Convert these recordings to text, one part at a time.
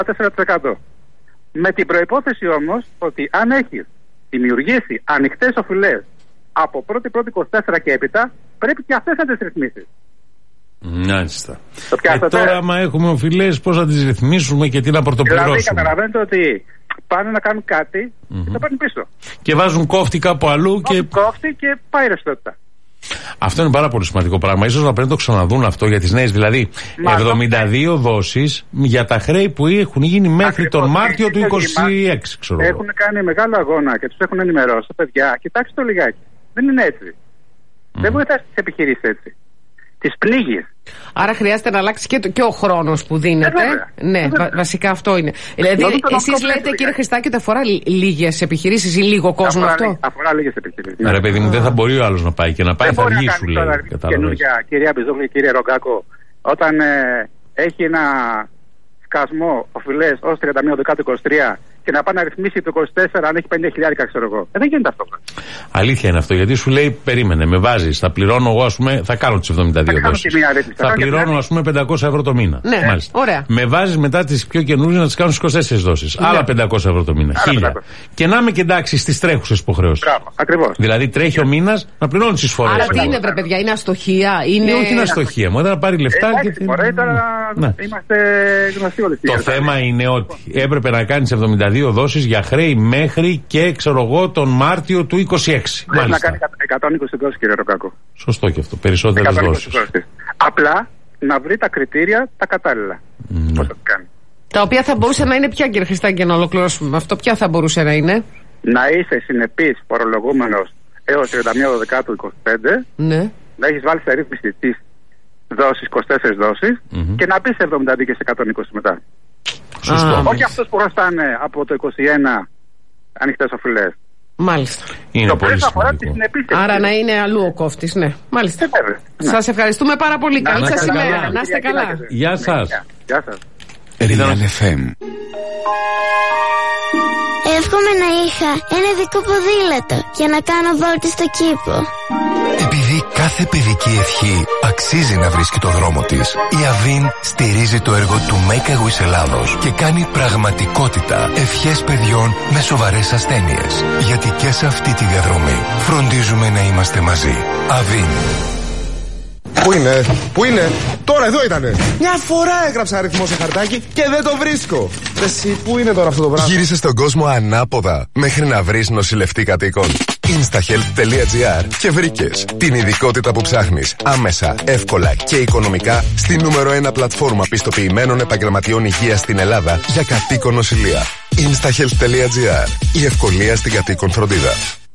4%. Με την προϋπόθεση όμως ότι αν έχεις δημιουργήσει ανοιχτές οφειλές από 1η-1η-24 και έπειτα, πρέπει και αυτές να τις ρυθμίσεις. Μάλιστα. Τώρα, άμα έχουμε οφειλές, πώς να τις ρυθμίσουμε και τι να πρωτοπληρώσουμε. Δηλαδή, καταλαβαίνετε ότι πάνε να κάνουν κάτι και το παίρνουν πίσω. Και βάζουν κόφτη κάπου αλλού και. Κόφτη και πάει ρευστότητα. Αυτό είναι πάρα πολύ σημαντικό πράγμα. Ίσως να πρέπει να το ξαναδούν αυτό για τις νέες. Δηλαδή, 72 δόσεις για τα χρέη που έχουν γίνει μέχρι τον Μάρτιο του 26, ξέρω. Έχουν κάνει μεγάλο αγώνα και τους έχουν ενημερώσει. Παιδιά, κοιτάξτε το λιγάκι. Δεν είναι έτσι. Δεν βοηθάς τις επιχειρήσεις έτσι. Τις πλήγεις. Άρα χρειάζεται να αλλάξει και ο χρόνος που δίνεται. Ναι, βασικά αυτό είναι. Δηλαδή, εσείς λέτε, κύριε Χριστάκη, ότι αφορά λίγες επιχειρήσεις ή λίγο κόσμο αυτό. Αφορά λίγες επιχειρήσεις. Ρε παιδί μου, δεν θα μπορεί ο άλλος να πάει και να πάει θα βγει, σου λέει. Καινούργια, κυρία Μπιζόγλου και κύριε Ρογκάκο, όταν έχει ένα σκασμό οφειλές ως 31-23 και να πάει να ρυθμίσει το 24 αν έχει 50.000, ξέρω εγώ. Δεν γίνεται αυτό. Αλήθεια είναι αυτό, γιατί σου λέει, περίμενε, με βάζεις, θα πληρώνω εγώ, ας πούμε, θα κάνω τις 72 δόσεις. Θα πληρώνω, ας πούμε, 500 ευρώ το μήνα. Ναι, μάλιστα. Ωραία. Με βάζεις μετά τις πιο καινούριες να τις κάνω στις 24 δόσεις. Ναι. Άλλα 500 ευρώ το μήνα. 1000. Και να είμαι και εντάξει στις τρέχουσες υποχρεώσεις. Ακριβώς. Δηλαδή τρέχει ο μήνας να πληρώνει τις φορές. Άρα τι είναι, βρε παιδιά, είναι αστοχία. Όχι, είναι αστοχία. Μου να πάρει λεφτά. Είμαστε γνωστοί όλοι. Το θέμα είναι ότι έπρεπε να κάνεις 72 δόσεις για χρέη μέχρι και, ξέρω εγώ, τον Μάρτιο του 26. Πρέπει να κάνει 120 δόσεις, κύριε Ροκάκο. Σωστό και αυτό. Περισσότερες δόσεις. Απλά να βρει τα κριτήρια τα κατάλληλα. Πώς θα κάνει. Τα οποία θα μπορούσε να είναι ποια, κύριε Χριστάκη, για να ολοκληρώσουμε αυτό, ποια θα μπορούσε να είναι? Να είσαι συνεπής φορολογούμενος έως 31 του 25. Ναι. Να έχεις βάλει σε ρύθμιση τις δόσεις, 24 δόσεις, και να μπεις σε 72 και σε 120 μετά. Σωστό. Όχι αυτούς που χρωστάνε από το 21 ανοιχτές οφειλές. Μάλιστα. Είναι το πολύ σημαντικό. Άρα να είναι αλλού ο κόφτης, ναι. Μάλιστα. Σας ευχαριστούμε πάρα πολύ. Καλή σας ημέρα. Να είστε καλά. Γεια σας. Γεια σας. Real FM. Εύχομαι να είχα ένα δικό ποδήλατο για να κάνω βόλτες στο κήπο. Επειδή κάθε παιδική ευχή αξίζει να βρίσκει το δρόμο της, η Avin στηρίζει το έργο του Make a Wish Ελλάδος και κάνει πραγματικότητα ευχές παιδιών με σοβαρές ασθένειες. Γιατί και σε αυτή τη διαδρομή φροντίζουμε να είμαστε μαζί. Avin. Πού είναι, τώρα εδώ ήτανε. Μια φορά έγραψα αριθμό σε χαρτάκι και δεν το βρίσκω. Εσύ, πού είναι τώρα αυτό το πράγμα? Γύρισε στον κόσμο ανάποδα μέχρι να βρεις νοσηλευτή κατοίκων. Instahealth.gr και βρήκες την ειδικότητα που ψάχνεις άμεσα, εύκολα και οικονομικά στη νούμερο 1 πλατφόρμα πιστοποιημένων επαγγελματιών υγείας στην Ελλάδα για κατοίκον νοσηλεία. Instahealth.gr. Η ευκολία στην κατοίκον φροντίδα.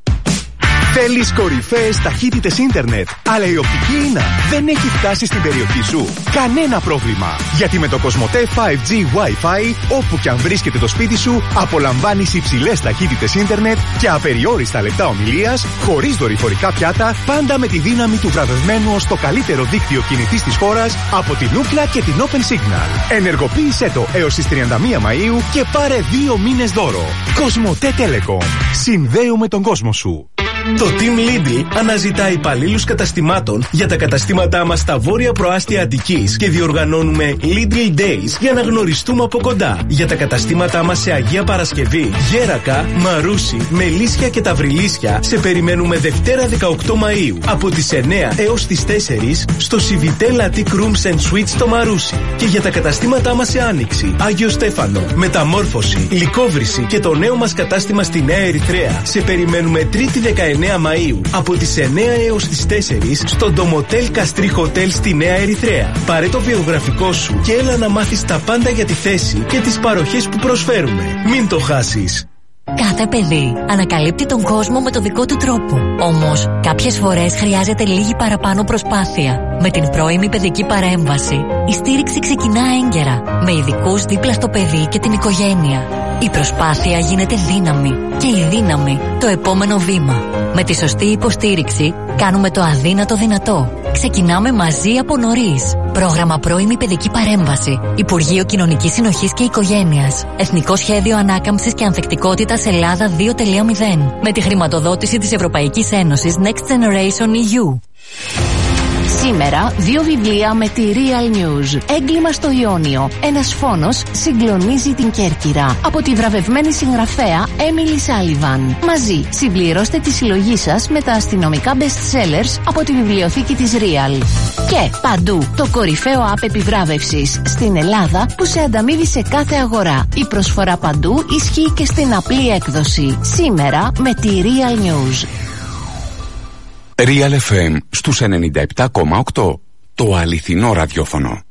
Θέλεις κορυφαίες ταχύτητες ίντερνετ, αλλά η οπτική ίνα δεν έχει φτάσει στην περιοχή σου? Κανένα πρόβλημα, γιατί με το Κοσμοτέ 5G Wi-Fi, όπου και αν βρίσκεται το σπίτι σου, απολαμβάνεις υψηλές ταχύτητες ίντερνετ και απεριόριστα λεπτά ομιλίας, χωρίς δορυφορικά πιάτα, πάντα με τη δύναμη του βραβευμένου ως το καλύτερο δίκτυο κινητής της χώρας από την Ookla και την Open Signal. Ενεργοποίησέ το έως τις 31 Μαΐου και πάρε 2 μήνες δώρο. Κοσμοτέ Telecom. Συνδέουμε τον κόσμο σου. Το Team Lidl αναζητά υπαλλήλους καταστημάτων για τα καταστήματά μας στα βόρεια προάστια Αττικής και διοργανώνουμε Lidl Days για να γνωριστούμε από κοντά. Για τα καταστήματά μας σε Αγία Παρασκευή, Γέρακα, Μαρούσι, Μελίσια και Ταυριλίσια σε περιμένουμε Δευτέρα 18 Μαΐου από τις 9 έως τις 4 στο Civitel Attic Rooms and Suites στο Μαρούσι. Και για τα καταστήματά μας σε Άνοιξη, Άγιο Στέφανο, Μεταμόρφωση, Λυκόβρηση και το νέο μας κατάστημα στη Νέα Ερυθρέα σε περιμένουμε Τρίτη 19 Μαΐου από τις 9 έως τις 4 στο Ντομοτέλ Καστρί Hotel στη Νέα Ερυθρέα. Πάρε το βιογραφικό σου και έλα να μάθεις τα πάντα για τη θέση και τις παροχές που προσφέρουμε. Μην το χάσεις. Κάθε παιδί ανακαλύπτει τον κόσμο με το δικό του τρόπο. Όμως, κάποιες φορές χρειάζεται λίγη παραπάνω προσπάθεια. Με την πρώιμη παιδική παρέμβαση, η στήριξη ξεκινά έγκαιρα, με ειδικούς δίπλα στο παιδί και την οικογένεια. Η προσπάθεια γίνεται δύναμη και η δύναμη το επόμενο βήμα. Με τη σωστή υποστήριξη κάνουμε το αδύνατο δυνατό. Ξεκινάμε μαζί από νωρίς. Πρόγραμμα πρώιμη παιδική παρέμβαση. Υπουργείο Κοινωνικής Συνοχής και Οικογένειας. Εθνικό Σχέδιο Ανάκαμψης και Ανθεκτικότητας Ελλάδα 2.0. Με τη χρηματοδότηση της Ευρωπαϊκής Ένωσης Next Generation EU. Σήμερα 2 βιβλία με τη Real News. Έγκλημα στο Ιόνιο. Ένας φόνος συγκλονίζει την Κέρκυρα. Από τη βραβευμένη συγγραφέα Emily Sullivan. Μαζί συμπληρώστε τη συλλογή σας με τα αστυνομικά best sellers από τη βιβλιοθήκη της Real. Και παντού το κορυφαίο app επιβράβευσης στην Ελλάδα που σε ανταμείβει σε κάθε αγορά. Η προσφορά παντού ισχύει και στην απλή έκδοση. Σήμερα με τη Real News. Real FM στους 97,8. Το αληθινό ραδιόφωνο.